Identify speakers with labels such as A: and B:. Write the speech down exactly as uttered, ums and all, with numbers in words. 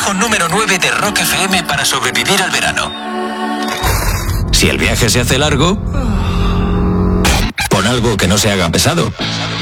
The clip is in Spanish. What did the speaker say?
A: consejo número nueve de Rock F M para sobrevivir al verano. Si el viaje se hace largo, pon algo que no se haga pesado.